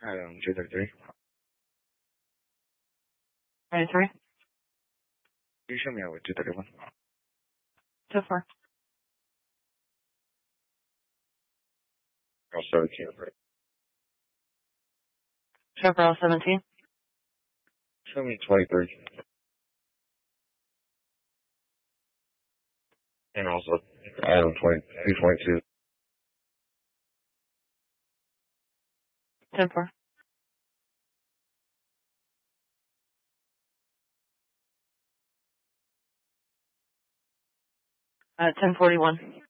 Item 233. 23. You show me out with 231. 24. I'll start with 2. Chaparral 17. Show me 23. And also item 222. 10-4. 1041.